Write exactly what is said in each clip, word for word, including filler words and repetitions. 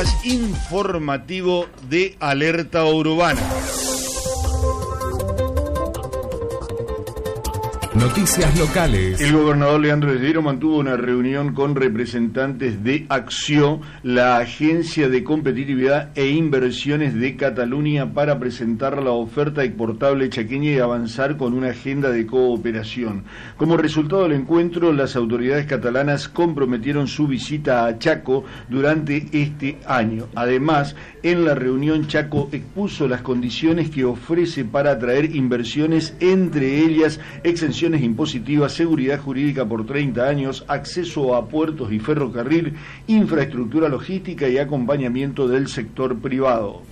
flash informativo de Alerta Urbana. Noticias locales. El gobernador Leandro Esdero mantuvo una reunión con representantes de Acció, la Agencia de Competitividad e Inversiones de Cataluña, para presentar la oferta exportable chaqueña y avanzar con una agenda de cooperación. Como resultado del encuentro, las autoridades catalanas comprometieron su visita a Chaco durante este año. Además, en la reunión, Chaco expuso las condiciones que ofrece para atraer inversiones, entre ellas exención impositivas, seguridad jurídica por treinta años, acceso a puertos y ferrocarril, infraestructura logística y acompañamiento del sector privado.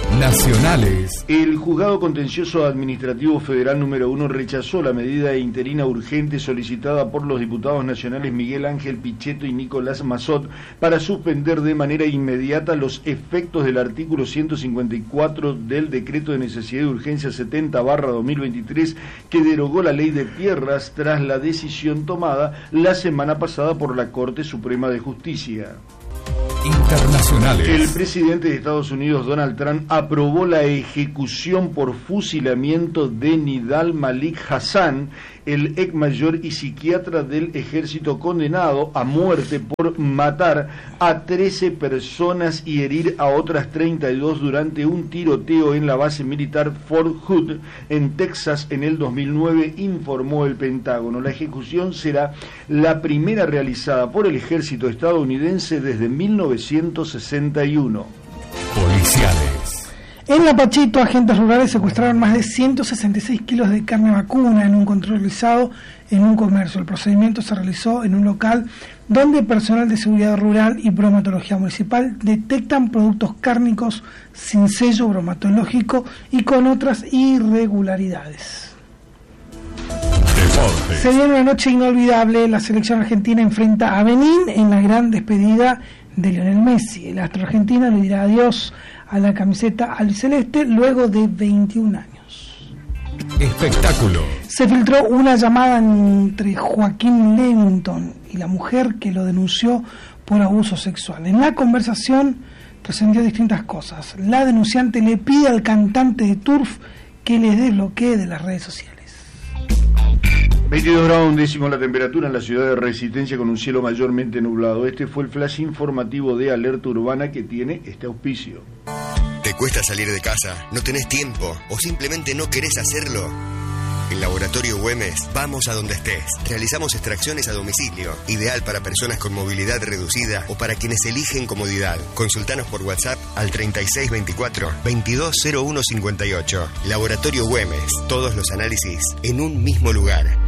Nacionales. El Juzgado Contencioso Administrativo Federal número uno rechazó la medida interina urgente solicitada por los diputados nacionales Miguel Ángel Pichetto y Nicolás Massot para suspender de manera inmediata los efectos del artículo ciento cincuenta y cuatro del Decreto de Necesidad y Urgencia setenta barra dos mil veintitrés, que derogó la Ley de Tierras tras la decisión tomada la semana pasada por la Corte Suprema de Justicia. Internacionales. El presidente de Estados Unidos, Donald Trump, aprobó la ejecución por fusilamiento de Nidal Malik Hasan, el ex mayor y psiquiatra del ejército condenado a muerte por matar a trece personas y herir a otras treinta y dos durante un tiroteo en la base militar Fort Hood, en Texas, en el dos mil nueve, informó el Pentágono. La ejecución será la primera realizada por el ejército estadounidense desde mil novecientos sesenta y uno. Policiales. En La Pachito, agentes rurales secuestraron más de ciento sesenta y seis kilos de carne vacuna en un control realizado en un comercio. El procedimiento se realizó en un local donde personal de seguridad rural y bromatología municipal detectan productos cárnicos sin sello bromatológico y con otras irregularidades. Deportes. Se viene una noche inolvidable. La selección argentina enfrenta a Benín en la gran despedida de Lionel Messi. El astro argentino le dirá adiós a la camiseta albiceleste luego de veintiún años. Espectáculo. Se filtró una llamada entre Joaquín Lewington y la mujer que lo denunció por abuso sexual. En la conversación trascendió distintas cosas. La denunciante le pide al cantante de Turf que le desbloquee de las redes sociales. veintidós grados un décimo la temperatura en la ciudad de Resistencia, con un cielo mayormente nublado. Este fue el flash informativo de Alerta Urbana, que tiene este auspicio. ¿Te cuesta salir de casa? ¿No tenés tiempo? ¿O simplemente no querés hacerlo? En Laboratorio Güemes, vamos a donde estés. Realizamos extracciones a domicilio, ideal para personas con movilidad reducida o para quienes eligen comodidad. Consultanos por WhatsApp al treinta y seis veinticuatro veintidós cero uno cincuenta y ocho. Laboratorio Güemes, todos los análisis en un mismo lugar.